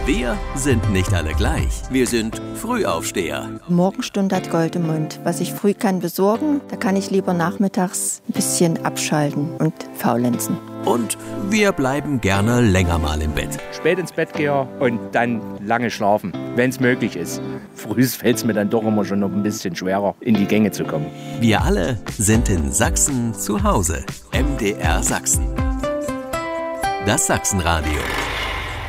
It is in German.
Wir sind nicht alle gleich. Wir sind Frühaufsteher. Morgenstunde hat Gold im Mund. Was ich früh kann besorgen, da kann ich lieber nachmittags ein bisschen abschalten und faulenzen. Und wir bleiben gerne länger mal im Bett. Spät ins Bett gehe und dann lange schlafen, wenn es möglich ist. Früh fällt es mir dann doch immer schon noch ein bisschen schwerer, in die Gänge zu kommen. Wir alle sind in Sachsen zu Hause. MDR Sachsen. Das Sachsenradio.